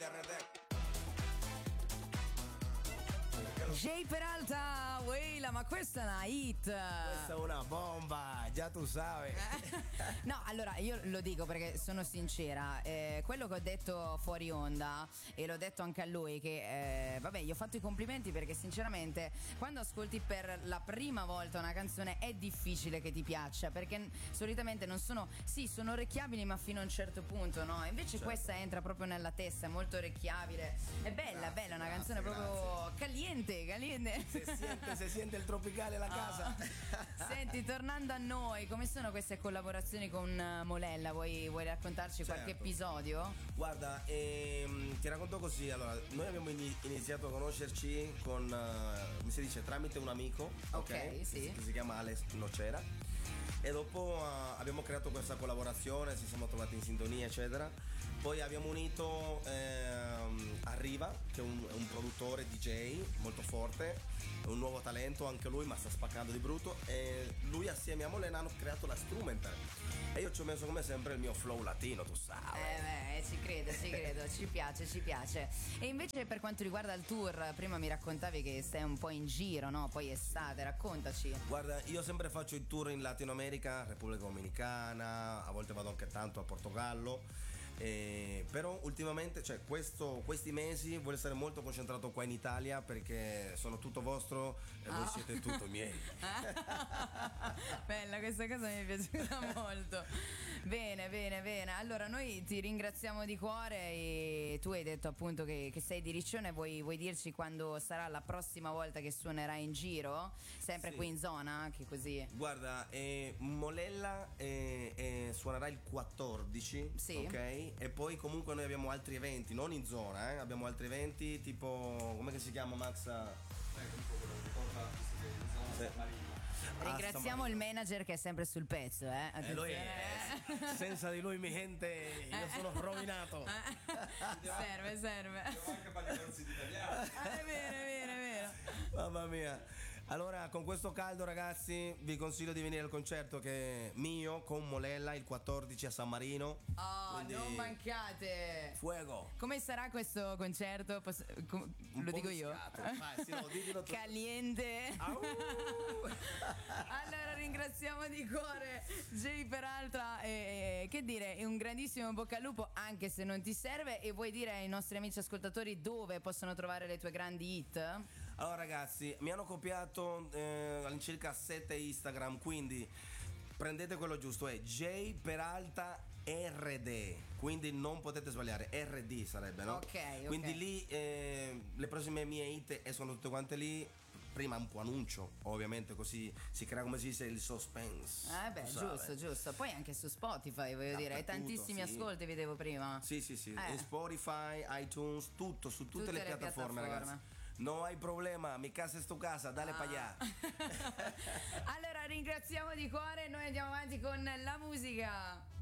RD. Jay Peralta, Weila, ma questa è una hit. Questa è una bomba, già tu sai. No, allora io lo dico perché sono sincera, quello che ho detto fuori onda e l'ho detto anche a lui che vabbè, gli ho fatto i complimenti perché sinceramente quando ascolti per la prima volta una canzone è difficile che ti piaccia, perché solitamente non sono, sì, sono orecchiabili ma fino a un certo punto, no? Invece certo, questa entra proprio nella testa, è molto orecchiabile, è bella, grazie, bella, una canzone proprio caliente. Se siente il tropicale la casa. Senti, tornando a noi, come sono queste collaborazioni con Molella? Vuoi raccontarci qualche episodio? Guarda, ti racconto così. Allora, noi abbiamo iniziato a conoscerci con, mi si dice, tramite un amico, ok, sì, che si chiama Alex Nocera. E dopo abbiamo creato questa collaborazione, ci siamo trovati in sintonia, eccetera. Poi abbiamo unito Arriva, che è un produttore DJ molto forte, un nuovo talento anche lui, ma sta spaccando di brutto. E lui assieme a Molena hanno creato la Strumental. E io ci ho messo come sempre il mio flow latino, tu sai. Ci credo, ci piace. E invece per quanto riguarda il tour, prima mi raccontavi che sei un po' in giro, no? Poi estate, raccontaci. Guarda, io sempre faccio il tour in Latino America, Repubblica Dominicana, a volte vado anche tanto a Portogallo. Però ultimamente, cioè questi mesi voglio essere molto concentrato qua in Italia perché sono tutto vostro e voi siete tutto miei. Bella, questa cosa mi è piaciuta molto. Bene. Allora noi ti ringraziamo di cuore e tu hai detto appunto che sei di Riccione. Vuoi dirci quando sarà la prossima volta che suonerai in giro? Sempre qui in zona, che così. Guarda, Molella suonerà il 14, sì, ok? E poi comunque noi abbiamo altri eventi, non in zona, abbiamo altri eventi tipo, come che si chiama, Max? Ringraziamo il manager che è sempre sul pezzo, senza di lui, mi gente, io sono rovinato. Serve. Devo anche fare i corsi di italiano. È vero. Mamma mia. Allora, con questo caldo, ragazzi, vi consiglio di venire al concerto che è mio con Molella il 14 a San Marino. Quindi non mancate. Fuego. Come sarà questo concerto? Lo dico io. Vai, sì, dillo tu. Caliente. Allora ringraziamo di cuore Jay Peralta e che dire, è un grandissimo bocca al lupo, anche se non ti serve. E vuoi dire ai nostri amici ascoltatori dove possono trovare le tue grandi hit? Allora ragazzi, mi hanno copiato all'incirca 7 Instagram, quindi prendete quello giusto, è Jay Peralta RD, quindi non potete sbagliare, RD sarebbe, no? Ok. Quindi lì le prossime mie hit escono tutte quante lì. Prima un po' annuncio, ovviamente, così si crea, come si dice, il suspense. Giusto. Poi anche su Spotify, voglio dire, hai tantissimi ascolti, vedevo prima. Sì. In Spotify, iTunes, tutto, su tutte le piattaforme, ragazzi. No hai problema, mi casa sto casa, dale pa' allá. Allora ringraziamo di cuore, noi andiamo avanti con la musica.